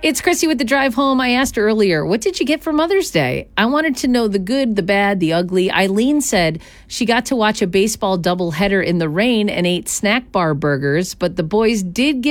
It's Chrissy with the drive home. I asked earlier, what did you get for Mother's Day? I wanted to know the good, the bad, the ugly. Eileen said she got to watch a baseball doubleheader in the rain and ate snack bar burgers, but the boys did give